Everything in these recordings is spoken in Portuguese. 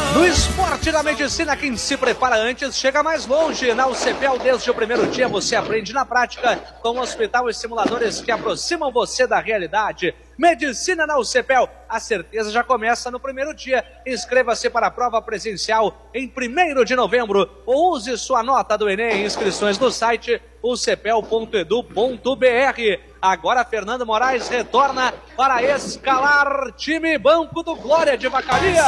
No esporte da medicina, quem se prepara antes chega mais longe. Na UCPEL, desde o primeiro dia, você aprende na prática com o hospital e simuladores que aproximam você da realidade. Medicina na UCPEL, a certeza já começa no primeiro dia. Inscreva-se para a prova presencial em 1º de novembro ou use sua nota do Enem. Inscrições no site ucpel.edu.br. Agora Fernando Moraes retorna para escalar time Banco do Glória de Vacaria.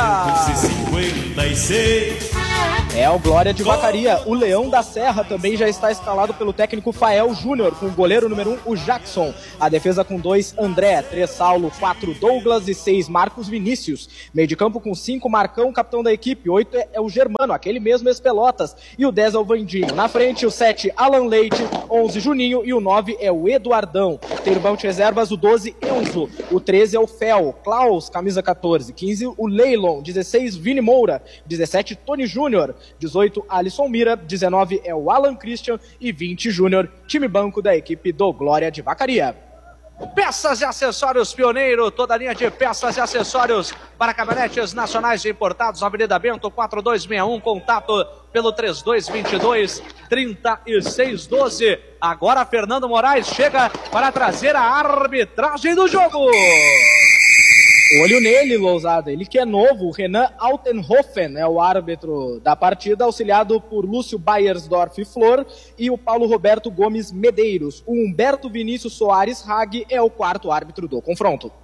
É o Glória de Vacaria. O Leão da Serra também já está escalado pelo técnico Fael Júnior, com o goleiro número 1, o Jackson. A defesa com 2, André, 3, Saulo, 4, Douglas e 6, Marcos Vinícius. Meio de campo com 5, Marcão, capitão da equipe. 8 é o Germano, aquele mesmo ex-Pelotas. E o 10 é o Vandinho. Na frente, o 7, Alan Leite, 11, Juninho e o 9 é o Eduardão. Tem no banco de reservas o 12, Enzo. O 13 é o Fel, Klaus, camisa 14. 15, o Leilon. 16, Vini Moura. 17, Tony Júnior. 18, Alisson Mira. 19 é o Alan Christian. E 20, Júnior, time banco da equipe do Glória de Vacaria. Peças e acessórios Pioneiro, toda a linha de peças e acessórios para caminhonetes nacionais e importados na Avenida Bento 4261, contato pelo 3222-3612. Agora Fernando Moraes chega para trazer a arbitragem do jogo. Olho nele, Lousada, ele que é novo, o Renan Altenhofen é o árbitro da partida, auxiliado por Lúcio Bayersdorf Flor e o Paulo Roberto Gomes Medeiros. O Humberto Vinícius Soares Hag é o quarto árbitro do confronto.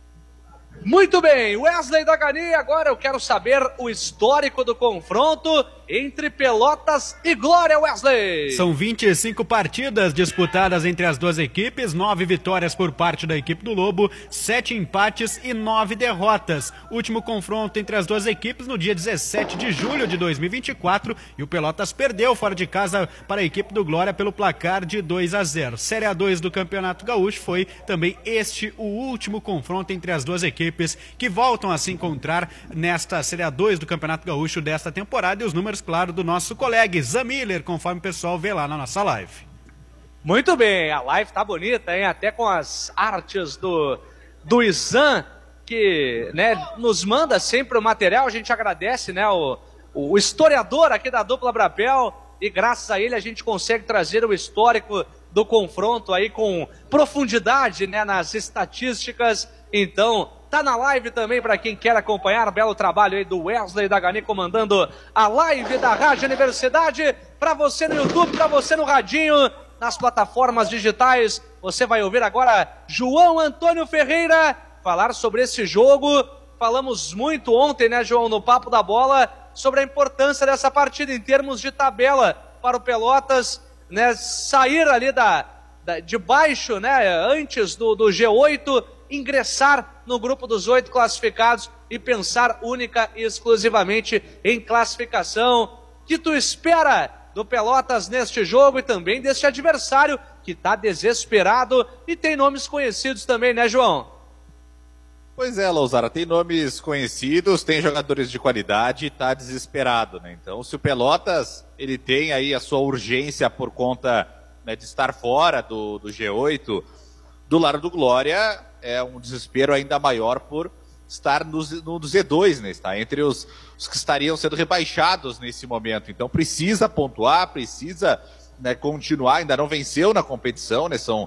Muito bem, Wesley Dagani, agora eu quero saber o histórico do confronto entre Pelotas e Glória, Wesley. São 25 partidas disputadas entre as duas equipes, 9 vitórias por parte da equipe do Lobo, 7 empates e 9 derrotas. Último confronto entre as duas equipes no dia 17 de julho de 2024 e o Pelotas perdeu fora de casa para a equipe do Glória pelo placar de 2-0. Série A2 do Campeonato Gaúcho foi também este o último confronto entre as duas equipes que voltam a se encontrar nesta Série A2 do Campeonato Gaúcho desta temporada e os números, claro, do nosso colega Zan Miller, conforme o pessoal vê lá na nossa live. Muito bem, a live tá bonita, hein? Até com as artes do Izan, que, né, nos manda sempre o material, a gente agradece, né, o historiador aqui da dupla Brapel, e graças a ele a gente consegue trazer o histórico do confronto aí com profundidade, né, nas estatísticas. Então, tá na live também para quem quer acompanhar. Belo trabalho aí do Wesley Dagani comandando a live da Rádio Universidade. Para você no YouTube, para você no radinho, nas plataformas digitais. Você vai ouvir agora João Antônio Ferreira falar sobre esse jogo. Falamos muito ontem, né, João, no Papo da Bola, sobre a importância dessa partida em termos de tabela para o Pelotas, né, sair ali de baixo, né, antes do G8, ingressar no grupo dos 8 classificados e pensar única e exclusivamente em classificação. O que tu espera do Pelotas neste jogo e também deste adversário que está desesperado e tem nomes conhecidos também, né, João? Pois é, Lousara, tem nomes conhecidos, tem jogadores de qualidade e está desesperado, né? Então, se o Pelotas ele tem aí a sua urgência por conta, né, de estar fora do G8, do lado do Glória é um desespero ainda maior por estar no Z2, né? Está entre os que estariam sendo rebaixados nesse momento. Então precisa pontuar, precisa, né, continuar, ainda não venceu na competição, né? São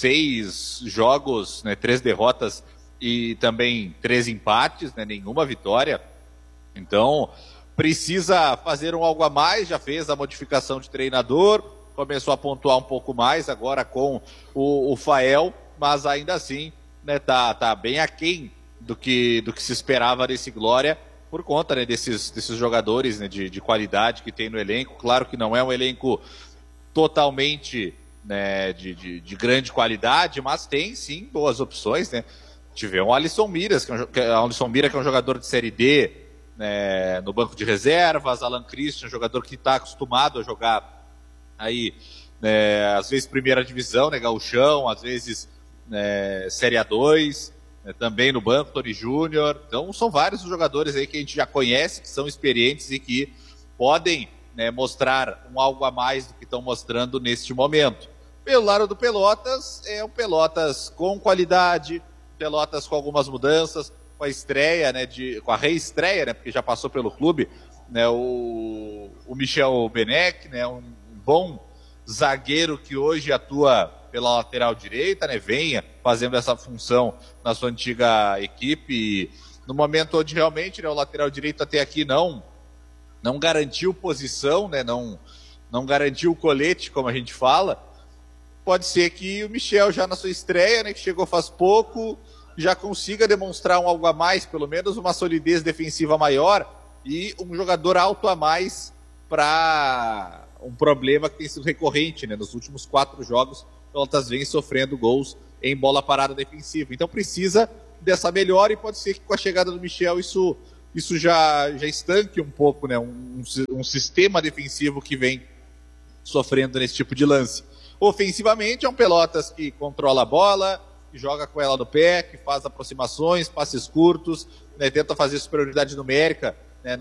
6 jogos, né, 3 derrotas e também 3 empates, né, nenhuma vitória. Então precisa fazer um algo a mais, já fez a modificação de treinador, começou a pontuar um pouco mais agora com o Fael, mas ainda assim, né, tá bem aquém do que se esperava desse Glória, por conta, né, desses jogadores, né, de qualidade que tem no elenco. Claro que não é um elenco totalmente, né, de grande qualidade, mas tem sim boas opções, né? Tivemos o Alisson Mira, que é um jogador de Série D, né, no banco de reservas. Alan Christian, jogador que está acostumado a jogar aí, né, às vezes primeira divisão, né, gauchão, às vezes Série A2, né, também no banco, Tony Júnior. Então são vários os jogadores aí que a gente já conhece, que são experientes e que podem, né, mostrar um algo a mais do que estão mostrando neste momento. Pelo lado do Pelotas, é um Pelotas com qualidade, Pelotas com algumas mudanças, a estreia, né, com a reestreia, né, porque já passou pelo clube, né, o Michel Beneck, né, um bom zagueiro que hoje atua pela lateral direita, né, vem fazendo essa função na sua antiga equipe, e no momento onde realmente, né, o lateral direito até aqui não garantiu posição, né, não garantiu o colete, como a gente fala. Pode ser que o Michel, já na sua estreia, né, que chegou faz pouco, já consiga demonstrar um algo a mais, pelo menos uma solidez defensiva maior e um jogador alto a mais para um problema que tem sido recorrente, né? Nos últimos 4 jogos, o Pelotas vem sofrendo gols em bola parada defensiva. Então precisa dessa melhora, e pode ser que com a chegada do Michel isso já estanque um pouco, né? Um sistema defensivo que vem sofrendo nesse tipo de lance. Ofensivamente, é um Pelotas que controla a bola, que joga com ela no pé, que faz aproximações, passes curtos, né? Tenta fazer superioridade numérica, né,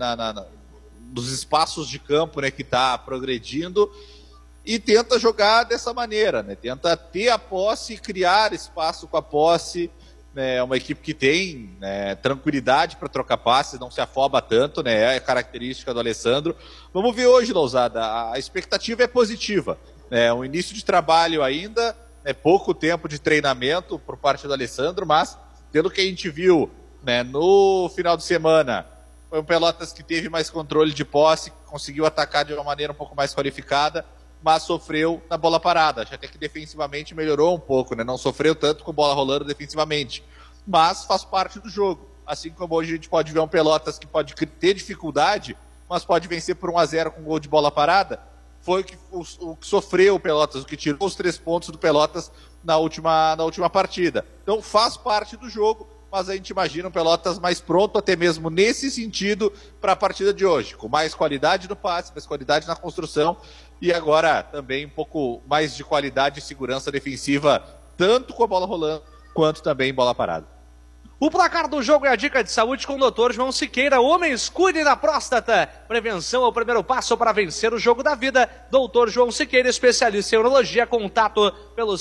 dos espaços de campo, né, que está progredindo, e tenta jogar dessa maneira, né? Tenta ter a posse e criar espaço com a posse. É uma equipe que tem, né, tranquilidade para trocar passes, não se afoba tanto, né, é característica do Alessandro. Vamos ver hoje, Lousada, a expectativa é positiva. Um início de trabalho ainda, pouco tempo de treinamento por parte do Alessandro, mas pelo que a gente viu, né, no final de semana, foi um Pelotas que teve mais controle de posse, conseguiu atacar de uma maneira um pouco mais qualificada, mas sofreu na bola parada. Até que defensivamente melhorou um pouco, né? Não sofreu tanto com bola rolando defensivamente, mas faz parte do jogo. Assim como hoje a gente pode ver um Pelotas que pode ter dificuldade, mas pode vencer por 1-0 com gol de bola parada. Foi o que sofreu o Pelotas, o que tirou os 3 pontos do Pelotas na última partida. Então faz parte do jogo, mas a gente imagina um Pelotas mais pronto, até mesmo nesse sentido, para a partida de hoje, com mais qualidade no passe, mais qualidade na construção, e agora também um pouco mais de qualidade e segurança defensiva, tanto com a bola rolando, quanto também em bola parada. O placar do jogo é a dica de saúde com o Dr. João Siqueira. Homens, cuidem da próstata. Prevenção é o primeiro passo para vencer o jogo da vida. Dr. João Siqueira, especialista em urologia. Contato pelo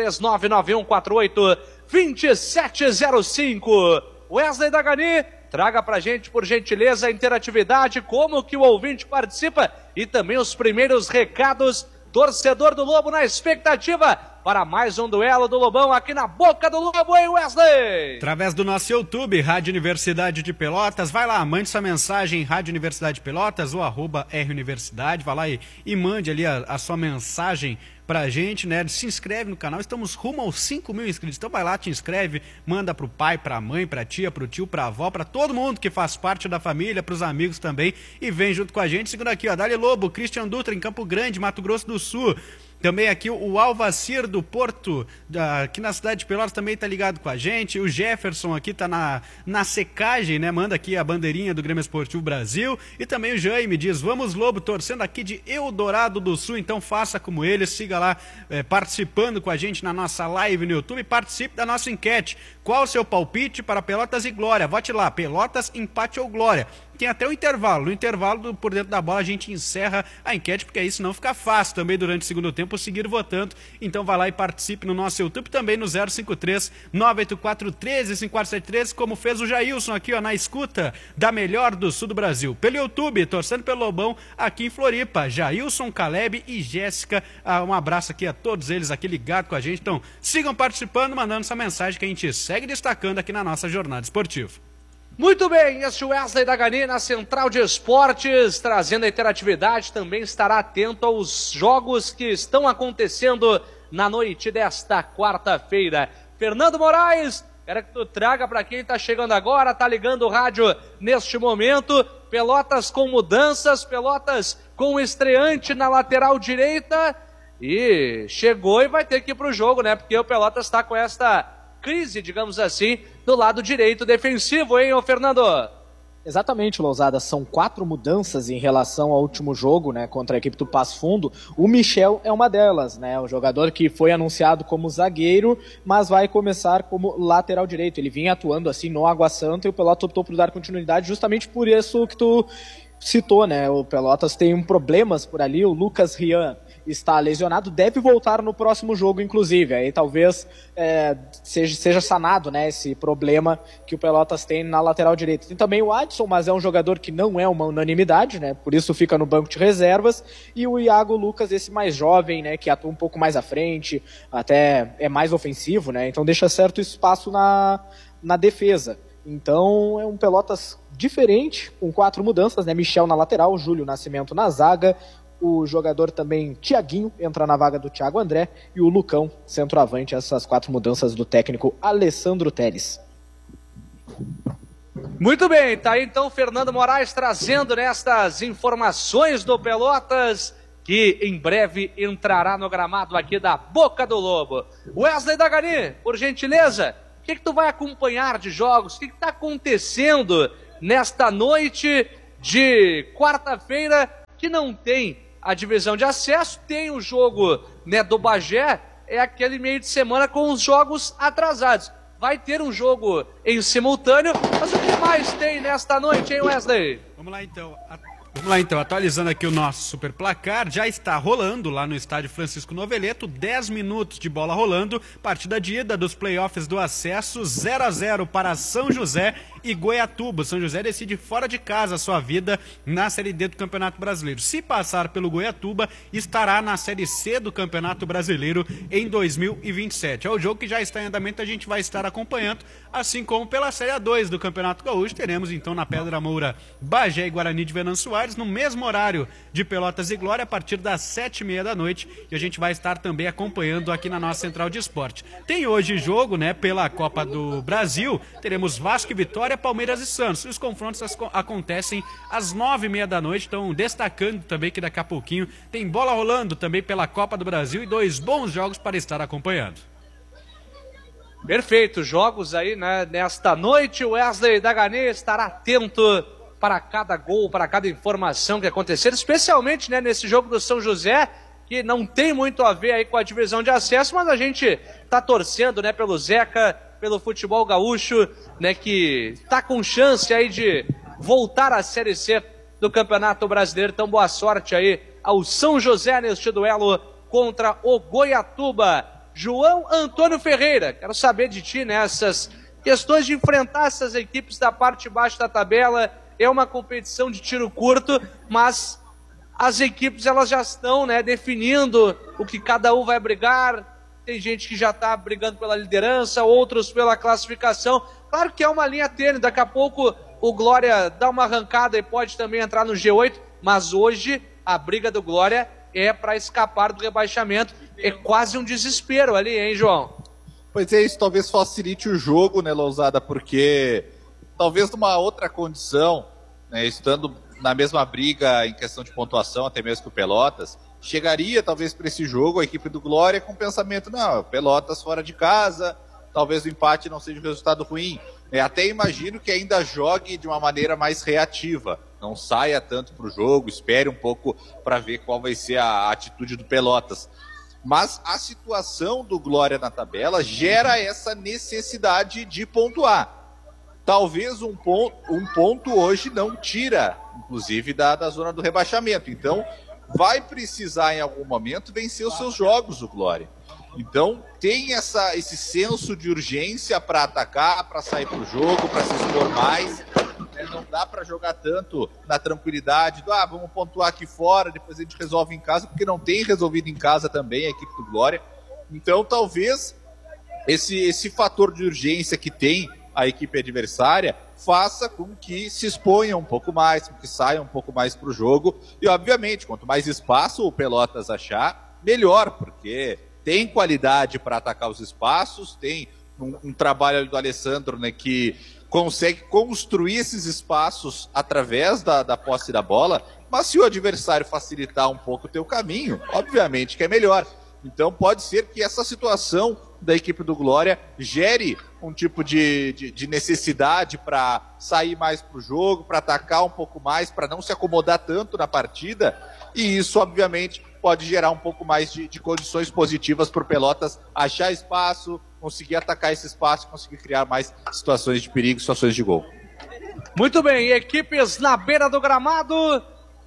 53991482705. Wesley Dagani, traga pra gente, por gentileza, a interatividade, como que o ouvinte participa e também os primeiros recados. Torcedor do Lobo na expectativa para mais um duelo do Lobão aqui na Boca do Lobo, hein, Wesley? Através do nosso YouTube, Rádio Universidade de Pelotas, vai lá, mande sua mensagem, Rádio Universidade de Pelotas ou @runiversidade, vai lá e mande ali a sua mensagem pra gente, né? Se inscreve no canal, estamos rumo aos 5.000 inscritos, então vai lá, te inscreve, manda pro pai, pra mãe, pra tia, pro tio, pra avó, pra todo mundo que faz parte da família, pros amigos também, e vem junto com a gente. Segundo aqui, ó, Dali Lobo, Christian Dutra, em Campo Grande, Mato Grosso do Sul. Também aqui o Alvacir do Porto, aqui na cidade de Pelotas, também tá ligado com a gente. O Jefferson aqui tá na secagem, né? Manda aqui a bandeirinha do Grêmio Esportivo Brasil. E também o Jaime diz, vamos Lobo, torcendo aqui de Eldorado do Sul. Então faça como ele, siga lá participando com a gente na nossa live no YouTube. Participe da nossa enquete. Qual o seu palpite para Pelotas e Glória? Vote lá, Pelotas, empate ou Glória. Tem até o intervalo. No intervalo, por dentro da bola, a gente encerra a enquete, porque aí senão fica fácil também durante o segundo tempo seguir votando. Então vai lá e participe no nosso YouTube, também no 053-984-13-5473, como fez o Jailson aqui, ó, na escuta da melhor do sul do Brasil. Pelo YouTube, torcendo pelo Lobão, aqui em Floripa. Jailson, Caleb e Jéssica. Um abraço aqui a todos eles aqui ligado com a gente. Então sigam participando, mandando essa mensagem que a gente segue destacando aqui na nossa jornada esportiva. Muito bem, este Wesley Dagani na Central de Esportes, trazendo a interatividade, também estará atento aos jogos que estão acontecendo na noite desta quarta-feira. Fernando Moraes, quero que tu traga para quem está chegando agora, está ligando o rádio neste momento, Pelotas com mudanças, Pelotas com estreante na lateral direita, e chegou e vai ter que ir para o jogo, né, porque o Pelotas está com esta crise, digamos assim, do lado direito defensivo, hein, ô Fernando? Exatamente, Lousada, são 4 mudanças em relação ao último jogo, né, contra a equipe do Passo Fundo. O Michel é uma delas, né, o jogador que foi anunciado como zagueiro, mas vai começar como lateral direito. Ele vinha atuando assim no Água Santa e o Pelotas optou por dar continuidade justamente por isso que tu citou, né, o Pelotas tem problemas por ali, o Lucas Rian está lesionado, deve voltar no próximo jogo, inclusive. Aí talvez seja sanado, né, esse problema que o Pelotas tem na lateral direita. Tem também o Adson, mas é um jogador que não é uma unanimidade, né, por isso fica no banco de reservas. E o Iago Lucas, esse mais jovem, né, que atua um pouco mais à frente, até é mais ofensivo, né, então deixa certo espaço na defesa. Então é um Pelotas diferente, com 4 mudanças, né? Michel na lateral, Júlio Nascimento na zaga, o jogador também Thiaguinho entra na vaga do Thiago André e o Lucão, centroavante. Essas 4 mudanças do técnico Alessandro Telles. Muito bem, tá aí então Fernando Moraes trazendo nestas informações do Pelotas, que em breve entrará no gramado aqui da Boca do Lobo. Wesley Dagani, por gentileza, o que tu vai acompanhar de jogos? O que está acontecendo nesta noite de quarta-feira, que não tem a divisão de acesso, tem o jogo, né, do Bagé, é aquele meio de semana com os jogos atrasados. Vai ter um jogo em simultâneo, mas o que mais tem nesta noite, hein, Wesley? Vamos lá então, atualizando aqui o nosso super placar, já está rolando lá no estádio Francisco Noveleto, 10 minutos de bola rolando, partida de ida dos playoffs do acesso, 0-0 para São José e Goiatuba. São José decide fora de casa a sua vida na Série D do Campeonato Brasileiro. Se passar pelo Goiatuba, estará na Série C do Campeonato Brasileiro em 2027. É o jogo que já está em andamento, a gente vai estar acompanhando, assim como pela Série A2 do Campeonato Gaúcho. Teremos então na Pedra Moura Bagé e Guarani de Venâncio Soares, no mesmo horário de Pelotas e Glória, a partir das 7h30 da noite, e a gente vai estar também acompanhando aqui na nossa Central de Esporte. Tem hoje jogo, né, pela Copa do Brasil, teremos Vasco e Vitória, Palmeiras e Santos. Os confrontos acontecem às 9h30 da noite, então destacando também que daqui a pouquinho tem bola rolando também pela Copa do Brasil e 2 bons jogos para estar acompanhando. Perfeito, jogos aí, né, nesta noite. O Wesley Dagani estará atento para cada gol, para cada informação que acontecer, especialmente, né, nesse jogo do São José, que não tem muito a ver aí com a divisão de acesso, mas a gente tá torcendo, né, pelo Zeca, pelo futebol gaúcho, né, que tá com chance aí de voltar à Série C do Campeonato Brasileiro. Então boa sorte aí ao São José neste duelo contra o Goiatuba. João Antônio Ferreira, quero saber de ti, né, essas questões de enfrentar essas equipes da parte de baixo da tabela. É uma competição de tiro curto, mas as equipes elas já estão, né, definindo o que cada um vai brigar. Tem gente que já está brigando pela liderança, outros pela classificação. Claro que é uma linha tênue, daqui a pouco o Glória dá uma arrancada e pode também entrar no G8, mas hoje a briga do Glória é para escapar do rebaixamento. É quase um desespero ali, hein, João? Pois é, isso talvez facilite o jogo, né, Lousada, porque talvez numa outra condição, né, estando na mesma briga em questão de pontuação, até mesmo que o Pelotas, chegaria talvez para esse jogo a equipe do Glória com o pensamento, não, Pelotas fora de casa, talvez o empate não seja um resultado ruim. Até imagino que ainda jogue de uma maneira mais reativa, não saia tanto para o jogo, espere um pouco para ver qual vai ser a atitude do Pelotas. Mas a situação do Glória na tabela gera essa necessidade de pontuar. Talvez um ponto hoje não tira, inclusive, da zona do rebaixamento. Então, vai precisar em algum momento vencer os seus jogos, o Glória. Então, tem esse senso de urgência para atacar, para sair para o jogo, para se expor mais. Não dá para jogar tanto na tranquilidade do, vamos pontuar aqui fora, depois a gente resolve em casa, porque não tem resolvido em casa também a equipe do Glória. Então, talvez esse fator de urgência que tem a equipe adversária faça com que se exponha um pouco mais, com que saia um pouco mais para o jogo. E, obviamente, quanto mais espaço o Pelotas achar, melhor, porque tem qualidade para atacar os espaços, tem um trabalho do Alessandro, né, que consegue construir esses espaços através da posse da bola, mas se o adversário facilitar um pouco o teu caminho, obviamente que é melhor. Então pode ser que essa situação da equipe do Glória gere um tipo de necessidade para sair mais para o jogo, para atacar um pouco mais, para não se acomodar tanto na partida, e isso obviamente pode gerar um pouco mais de condições positivas para o Pelotas achar espaço, conseguir atacar esse espaço, conseguir criar mais situações de perigo, situações de gol. Muito bem, equipes na beira do gramado,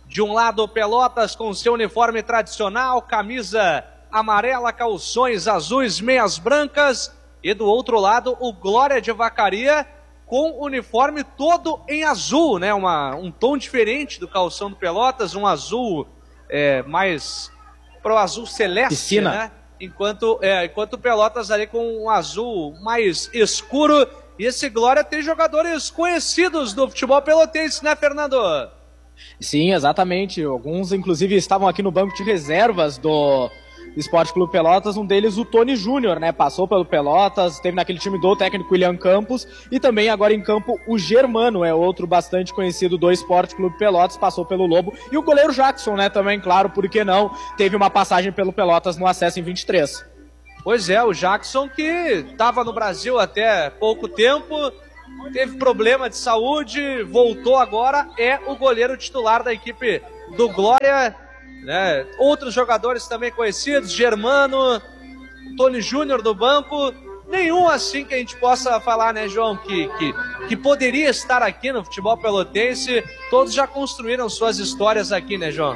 De um lado, Pelotas com seu uniforme tradicional, camisa amarela, calções azuis, meias brancas. E do outro lado, o Glória de Vacaria com o uniforme todo em azul, né? Um tom diferente do calção do Pelotas, um azul mais pro azul celeste, piscina, né? Enquanto o Pelotas ali com um azul mais escuro. E esse Glória tem jogadores conhecidos do futebol pelotense, né, Fernando? Sim, exatamente. Alguns, inclusive, estavam aqui no banco de reservas do Esporte Clube Pelotas. Um deles, o Tony Júnior, né? Passou pelo Pelotas, esteve naquele time do técnico William Campos. E também agora em campo o Germano, outro bastante conhecido do Esporte Clube Pelotas, passou pelo Lobo. E o goleiro Jackson, né? Também, claro, por que não? Teve uma passagem pelo Pelotas no acesso em 23. Pois é, o Jackson que estava no Brasil até pouco tempo, teve problema de saúde, voltou agora, é o goleiro titular da equipe do Glória, né? Outros jogadores também conhecidos, Germano, Tony Júnior do banco, nenhum assim que a gente possa falar, né, João, que poderia estar aqui no futebol pelotense. Todos já construíram suas histórias aqui, né, João?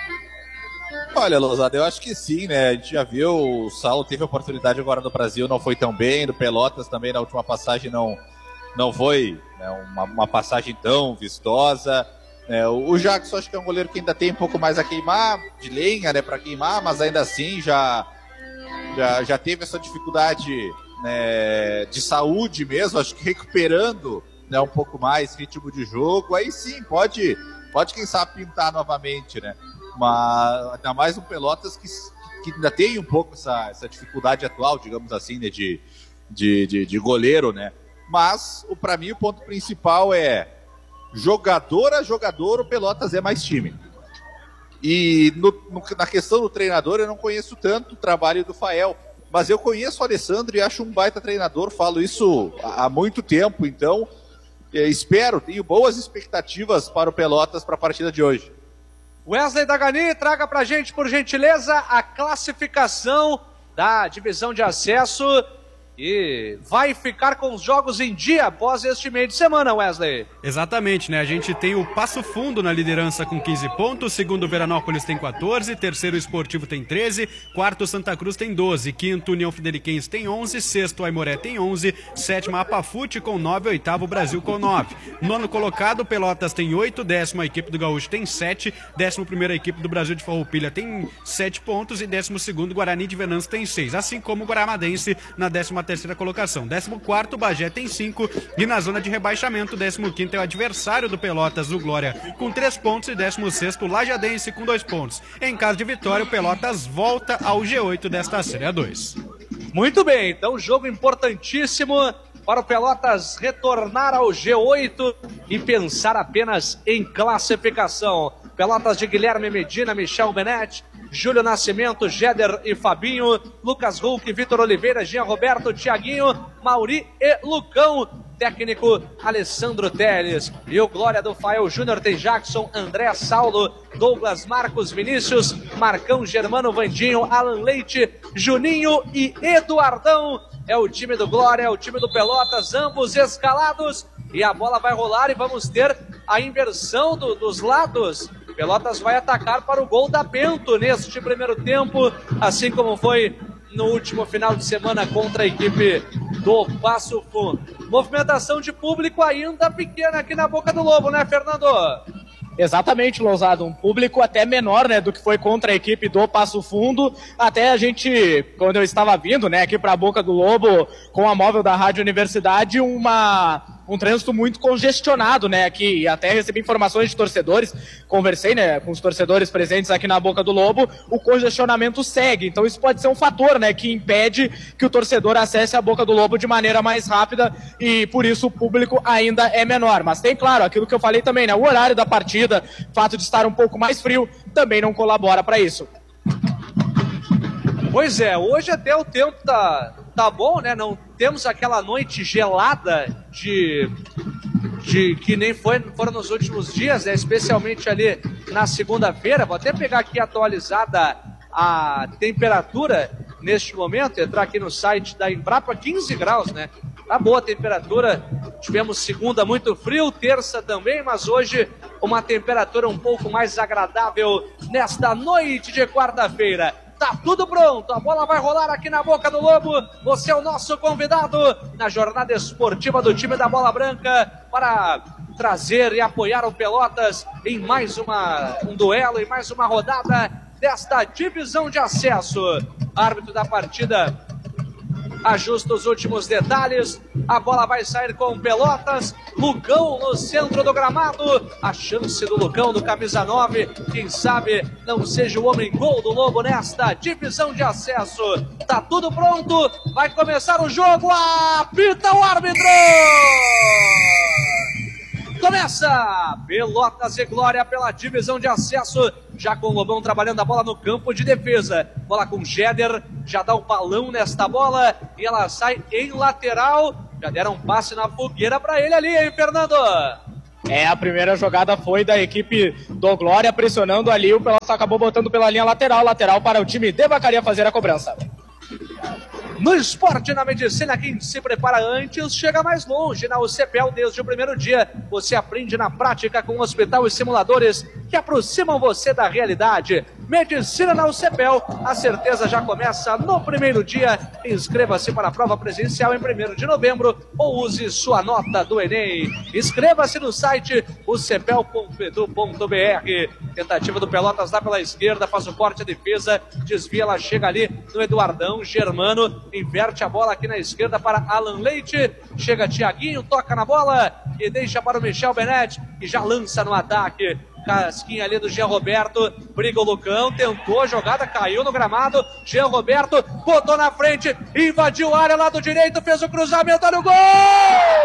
Olha, Lousada, eu acho que sim, né? A gente já viu, o Saulo teve a oportunidade agora no Brasil, não foi tão bem, no Pelotas também na última passagem não foi, né, uma passagem tão vistosa. O Jackson acho que é um goleiro que ainda tem um pouco mais a queimar, de lenha, né, para queimar, mas ainda assim já teve essa dificuldade, né, de saúde mesmo, acho que recuperando, né, um pouco mais ritmo de jogo, aí sim, pode quem sabe pintar novamente, né, mas ainda mais um Pelotas que ainda tem um pouco essa dificuldade atual, digamos assim, né, de goleiro, né, mas para mim o ponto principal é jogador a jogador, o Pelotas é mais time. E na questão do treinador, eu não conheço tanto o trabalho do Fael, mas eu conheço o Alessandro e acho um baita treinador, falo isso há muito tempo, então tenho boas expectativas para o Pelotas para a partida de hoje. Wesley Dagani, traga pra gente, por gentileza, a classificação da divisão de acesso. E vai ficar com os jogos em dia após este meio de semana, Wesley. Exatamente, né? A gente tem o Passo Fundo na liderança com 15 pontos, segundo Veranópolis tem 14, terceiro Esportivo tem 13, quarto Santa Cruz tem 12, quinto União Frederiquense tem 11, sexto Aimoré tem 11, sétima Apafute com 9, oitavo Brasil com 9. Nono colocado, Pelotas tem 8, décimo a equipe do Gaúcho tem 7, décimo primeira equipe do Brasil de Farroupilha tem 7 pontos e décimo segundo Guarani de Venâncio tem 6, assim como o Guaramadense na 13ª colocação. 14º Bagé tem 5 e na zona de rebaixamento, 15º é o adversário do Pelotas, o Glória, com 3 pontos e 16º Lajadense com 2 pontos. Em caso de vitória, o Pelotas volta ao G8 desta Série A2. Muito bem, então jogo importantíssimo para o Pelotas retornar ao G8 e pensar apenas em classificação. Pelotas de Guilherme Medina, Michel Benetti, Júlio Nascimento, Jéder e Fabinho, Lucas Hulk, Vitor Oliveira, Jean Roberto, Thiaguinho, Mauri e Lucão, técnico Alessandro Teles. E o Glória do Fael Júnior tem Jackson, André, Saulo, Douglas, Marcos, Vinícius, Marcão, Germano, Vandinho, Alan Leite, Juninho e Eduardão. É o time do Glória, é o time do Pelotas, ambos escalados. E a bola vai rolar e vamos ter a inversão dos lados. Pelotas vai atacar para o gol da Bento neste primeiro tempo, assim como foi no último final de semana contra a equipe do Passo Fundo. Movimentação de público ainda pequena aqui na Boca do Lobo, né, Fernando? Exatamente, Lousado, um público até menor, né, do que foi contra a equipe do Passo Fundo. Até a gente, quando eu estava vindo, né, aqui para a Boca do Lobo, com a móvel da Rádio Universidade, um trânsito muito congestionado, né, aqui, até recebi informações de torcedores, conversei, né, com os torcedores presentes aqui na Boca do Lobo, o congestionamento segue, então isso pode ser um fator, né, que impede que o torcedor acesse a Boca do Lobo de maneira mais rápida e por isso o público ainda é menor, mas tem, claro, aquilo que eu falei também, né, o horário da partida, o fato de estar um pouco mais frio, também não colabora para isso. Pois é, hoje até o tempo tá bom, né? Não temos aquela noite gelada de que nem foram nos últimos dias, né? Especialmente ali na segunda-feira. Vou até pegar aqui atualizada a temperatura neste momento, entrar aqui no site da Embrapa, 15 graus, né? Tá boa a temperatura, tivemos segunda muito frio, terça também, mas hoje uma temperatura um pouco mais agradável nesta noite de quarta-feira. Tá tudo pronto, a bola vai rolar aqui na Boca do Lobo. Você é o nosso convidado na jornada esportiva do time da Bola Branca para trazer e apoiar o Pelotas em mais um duelo, em mais uma rodada desta divisão de acesso. Árbitro da partida ajusta os últimos detalhes. A bola vai sair com Pelotas. Lucão no centro do gramado. A chance do Lucão, do camisa 9. Quem sabe não seja o homem gol do Lobo nesta divisão de acesso. Tá tudo pronto. Vai começar o jogo. Apita o árbitro! Começa Pelotas e Glória pela divisão de acesso, já com o Lobão trabalhando a bola no campo de defesa. Bola com Jeder, já dá o balão nesta bola e ela sai em lateral. Já deram um passe na fogueira para ele ali, hein, Fernando? A primeira jogada foi da equipe do Glória pressionando ali, o Pelotas acabou botando pela linha lateral para o time de Vacaria fazer a cobrança. No esporte, na medicina, quem se prepara antes chega mais longe. Na UCPEL, desde o primeiro dia, você aprende na prática com um hospital e simuladores que aproximam você da realidade. Medicina na UCPEL, a certeza já começa no primeiro dia. Inscreva-se para a prova presencial em 1º de novembro ou use sua nota do Enem. Inscreva-se no site ucpel.edu.br. Tentativa do Pelotas lá pela esquerda, faz o corte, a defesa, desvia, ela chega ali no Eduardão, Germano, inverte a bola aqui na esquerda para Alan Leite, chega Thiaguinho, toca na bola e deixa para o Michel Benet, que já lança no ataque. Casquinha ali do Jean Roberto, briga o Lucão, tentou a jogada, caiu no gramado, Jean Roberto botou na frente, invadiu a área, lado direito, fez o cruzamento, olha o gol!